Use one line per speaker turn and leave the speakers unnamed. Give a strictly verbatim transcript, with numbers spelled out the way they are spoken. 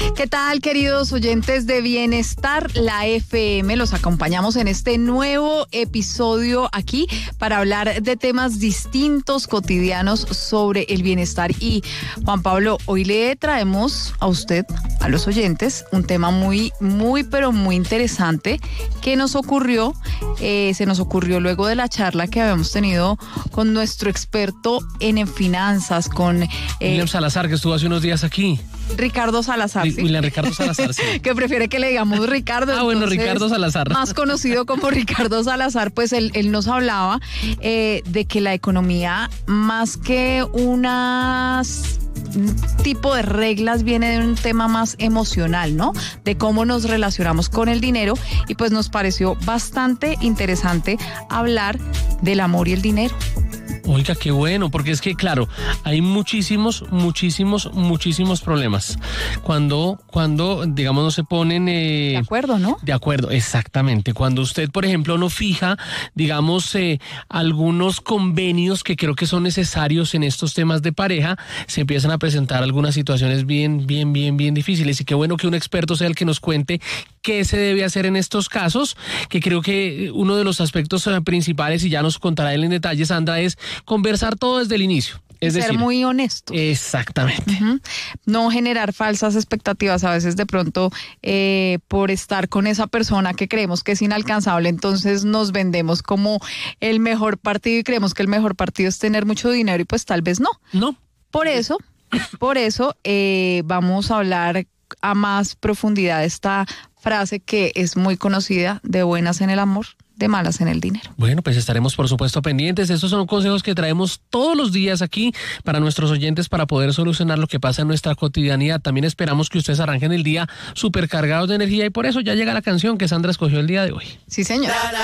¿Qué tal, queridos oyentes de Bienestar, la F M? Los acompañamos en este nuevo episodio aquí para hablar de temas distintos, cotidianos sobre el bienestar. Y Juan Pablo, hoy le traemos a usted, a los oyentes, un tema muy, muy, pero muy interesante que nos ocurrió, eh, se nos ocurrió luego de la charla que habíamos tenido con nuestro experto en finanzas, con eh,
William Salazar, que estuvo hace unos días aquí.
Ricardo Salazar, ¿sí?
William Ricardo Salazar, sí.
Que prefiere que le digamos Ricardo.
Ah, bueno, Ricardo Salazar.
Más conocido como Ricardo Salazar, pues él, él nos hablaba eh, de que la economía, más que unas un tipo de reglas, viene de un tema más emocional, ¿no? De cómo nos relacionamos con el dinero, y pues nos pareció bastante interesante hablar del amor y el dinero.
Oiga, qué bueno, porque es que, claro, hay muchísimos, muchísimos, muchísimos problemas. Cuando, cuando, digamos, no se ponen... Eh,
de acuerdo, ¿no?
De acuerdo, exactamente. Cuando usted, por ejemplo, no fija, digamos, eh, algunos convenios que creo que son necesarios en estos temas de pareja, se empiezan a presentar algunas situaciones bien, bien, bien, bien difíciles. Y qué bueno que un experto sea el que nos cuente qué se debe hacer en estos casos, que creo que uno de los aspectos principales, y ya nos contará él en detalle, Sandra, es conversar todo desde el inicio. Es
ser
decir,
muy honesto.
Exactamente.
Uh-huh. No generar falsas expectativas. A veces de pronto eh, por estar con esa persona que creemos que es inalcanzable, entonces nos vendemos como el mejor partido y creemos que el mejor partido es tener mucho dinero, y pues tal vez no.
No.
Por eso, por eso eh, vamos a hablar a más profundidad de esta frase que es muy conocida: de buenas en el amor, de malas en el dinero.
Bueno, pues estaremos por supuesto pendientes. Estos son consejos que traemos todos los días aquí para nuestros oyentes, para poder solucionar lo que pasa en nuestra cotidianidad. También esperamos que ustedes arranquen el día súper cargados de energía, y por eso ya llega la canción que Sandra escogió el día de hoy.
Sí, señor.